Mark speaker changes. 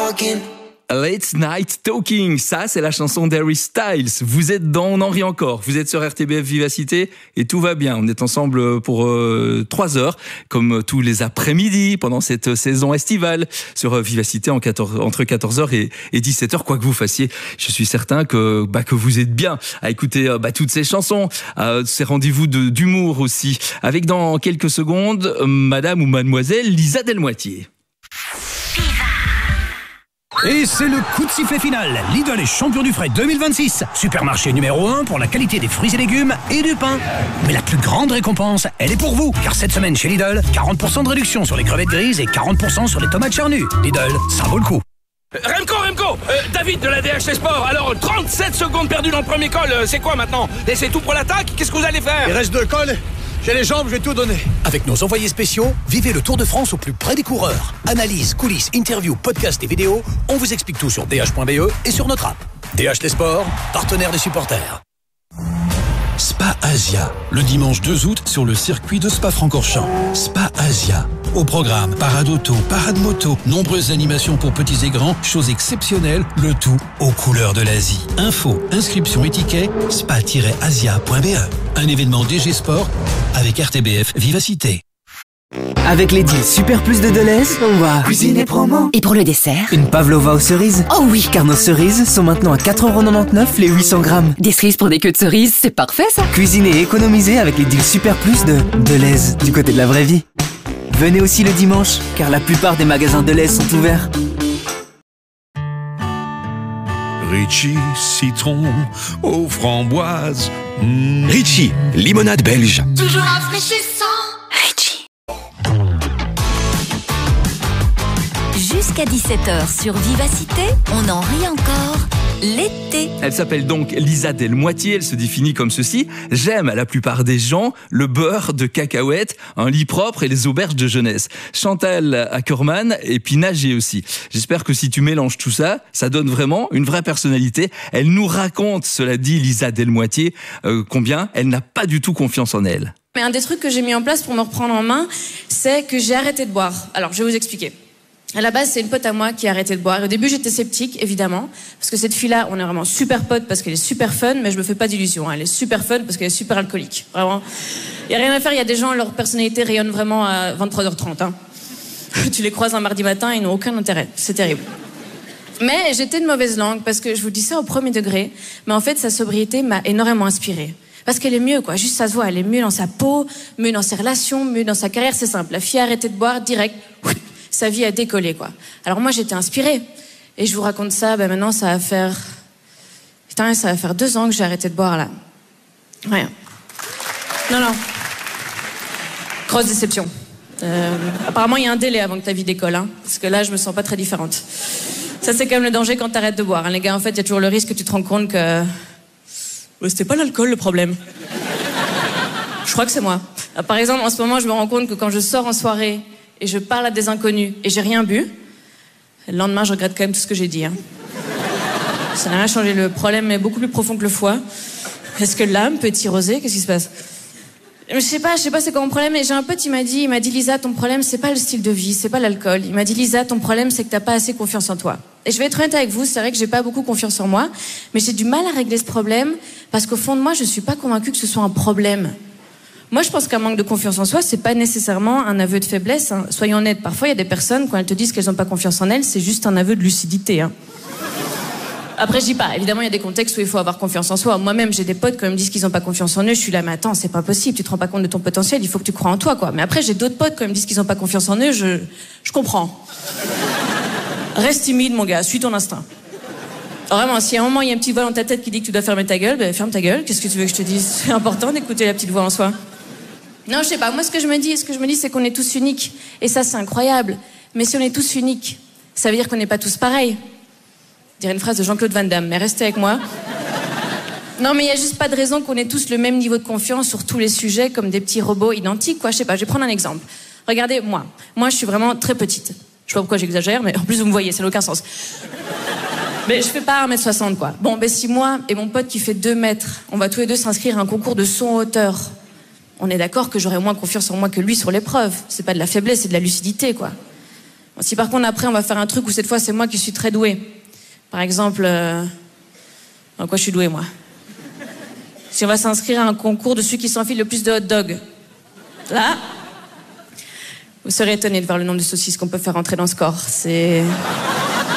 Speaker 1: talking.
Speaker 2: Late Night Talking, ça c'est la chanson d'Harry Styles. Vous êtes dans On en rit encore, vous êtes sur RTBF Vivacité et tout va bien. On est ensemble pour 3 heures, comme tous les après-midi pendant cette saison estivale sur Vivacité entre 14h et 17h, quoi que vous fassiez. Je suis certain que vous êtes bien à écouter toutes ces chansons, ces rendez-vous d'humour aussi. Avec dans quelques secondes, Madame ou Mademoiselle Lisa Delmoitier.
Speaker 3: Et c'est le coup de sifflet final. Lidl est champion du frais 2026. Supermarché numéro 1 pour la qualité des fruits et légumes et du pain. Mais la plus grande récompense, elle est pour vous. Car cette semaine chez Lidl, 40% de réduction sur les crevettes grises et 40% sur les tomates charnues. Lidl, ça vaut le coup.
Speaker 4: Remco, David de la DHT Sport. Alors, 37 secondes perdues dans le premier col, c'est quoi maintenant? Laissez tout pour l'attaque? Qu'est-ce que vous allez faire?
Speaker 5: Il reste 2 cols. J'ai les jambes, je vais tout donner.
Speaker 3: Avec nos envoyés spéciaux, vivez le Tour de France au plus près des coureurs. Analyse, coulisses, interviews, podcasts et vidéos, on vous explique tout sur dh.be et sur notre app. DHT Sport, partenaire des supporters.
Speaker 6: Spa Asia, le dimanche 2 août sur le circuit de Spa-Francorchamps. Spa Asia. Au programme, parade auto, parade moto, nombreuses animations pour petits et grands, choses exceptionnelles, le tout aux couleurs de l'Asie. Info, inscription et ticket, spa-asia.be. Un événement DG Sport avec RTBF Vivacité.
Speaker 7: Avec les deals Super Plus de Deleuze, on va cuisiner promo.
Speaker 8: Et pour le dessert,
Speaker 7: une pavlova aux cerises.
Speaker 8: Oh oui,
Speaker 7: car nos cerises sont maintenant à 4,99€ les 800 grammes.
Speaker 8: Des cerises pour des queues de cerises, c'est parfait ça.
Speaker 7: Cuisiner et économiser avec les deals Super Plus de Deleuze, du côté de la vraie vie. Venez aussi le dimanche, car la plupart des magasins Deleuze sont ouverts.
Speaker 9: Ritchie, citron aux framboises.
Speaker 10: Ritchie, limonade belge.
Speaker 11: Toujours rafraîchissant.
Speaker 8: Ritchie. Jusqu'à 17h sur Vivacité, on en rit encore. L'été.
Speaker 2: Elle s'appelle donc Lisa Delmoitier, elle se définit comme ceci: j'aime à la plupart des gens le beurre de cacahuète, un lit propre et les auberges de jeunesse. Chantal Ackerman et puis nager aussi. J'espère que si tu mélanges tout ça, ça donne vraiment une vraie personnalité. Elle nous raconte, cela dit Lisa Delmoitier, combien elle n'a pas du tout confiance en elle.
Speaker 12: Mais un des trucs que j'ai mis en place pour me reprendre en main, c'est que j'ai arrêté de boire. Alors, je vais vous expliquer. À la base, c'est une pote à moi qui a arrêté de boire. Au début, j'étais sceptique, évidemment, parce que cette fille-là, on est vraiment super potes parce qu'elle est super fun, mais je me fais pas d'illusions. Elle est super fun parce qu'elle est super alcoolique. Vraiment. Il y a rien à faire, il y a des gens, leur personnalité rayonne vraiment à 23h30. Hein. Tu les croises un mardi matin, ils n'ont aucun intérêt. C'est terrible. Mais j'étais de mauvaise langue parce que je vous dis ça au premier degré, mais en fait, sa sobriété m'a énormément inspirée. Parce qu'elle est mieux, quoi. Juste, ça se voit. Elle est mieux dans sa peau, mieux dans ses relations, mieux dans sa carrière. C'est simple. La fille a arrêté de boire direct. Sa vie a décollé, quoi. Alors moi, j'étais inspirée. Et je vous raconte ça, maintenant, ça va faire 2 ans que j'ai arrêté de boire, là. Ouais. Non. Grosse déception. Apparemment, il y a un délai avant que ta vie décolle, hein. Parce que là, je me sens pas très différente. Ça, c'est quand même le danger quand t'arrêtes de boire, hein, les gars. En fait, il y a toujours le risque que tu te rends compte que... c'était pas l'alcool, le problème. Je crois que c'est moi. Par exemple, en ce moment, je me rends compte que quand je sors en soirée... et je parle à des inconnus, et j'ai rien bu, le lendemain, je regrette quand même tout ce que j'ai dit. Hein. Ça n'a rien changé, le problème est beaucoup plus profond que le foie. Est-ce que l'âme peut tyroser? Qu'est-ce qui se passe? Je sais pas c'est quoi mon problème, mais j'ai un pote, il m'a dit, Lisa, ton problème, c'est pas le style de vie, c'est pas l'alcool. Il m'a dit, Lisa, ton problème, c'est que t'as pas assez confiance en toi. Et je vais être honnête avec vous, c'est vrai que j'ai pas beaucoup confiance en moi, mais j'ai du mal à régler ce problème, parce qu'au fond de moi, je suis pas convaincue que ce soit un problème. Moi, je pense qu'un manque de confiance en soi, c'est pas nécessairement un aveu de faiblesse. Hein. Soyons honnêtes, parfois, il y a des personnes, quand elles te disent qu'elles n'ont pas confiance en elles, c'est juste un aveu de lucidité. Hein. Après, je dis pas. Évidemment, il y a des contextes où il faut avoir confiance en soi. Moi-même, j'ai des potes, quand ils me disent qu'ils n'ont pas confiance en eux, je suis là, mais attends, c'est pas possible, tu te rends pas compte de ton potentiel, il faut que tu crois en toi, quoi. Mais après, j'ai d'autres potes, quand ils me disent qu'ils n'ont pas confiance en eux, je comprends. Reste timide, mon gars, suis ton instinct. Alors vraiment, si à un moment, il y a un petit voix dans ta tête qui dit que tu dois fermer ta gueule, ferme ta gueule. Qu'est-ce que tu veux que je te dise? C'est important d'écouter la petite voix en soi. Non, je sais pas. Moi, ce que je me dis, c'est qu'on est tous uniques. Et ça, c'est incroyable. Mais si on est tous uniques, ça veut dire qu'on n'est pas tous pareils. Je dirais une phrase de Jean-Claude Van Damme, mais restez avec moi. Non, mais il y a juste pas de raison qu'on ait tous le même niveau de confiance sur tous les sujets, comme des petits robots identiques, quoi. Je sais pas, je vais prendre un exemple. Regardez, moi. Moi, je suis vraiment très petite. Je sais pas pourquoi j'exagère, mais en plus, vous me voyez, ça n'a aucun sens. Mais je fais pas 1m60, quoi. Bon, ben si moi et mon pote qui fait 2 mètres, on va tous les deux s'inscrire à un concours de saut en hauteur, on est d'accord que j'aurais moins confiance en moi que lui sur l'épreuve. C'est pas de la faiblesse, c'est de la lucidité, quoi. Bon, si par contre après on va faire un truc où cette fois c'est moi qui suis très douée. Par exemple, en quoi je suis douée moi? Si on va s'inscrire à un concours de celui qui s'enfile le plus de hot dogs. Là, vous serez étonné de voir le nombre de saucisses qu'on peut faire entrer dans ce corps. C'est...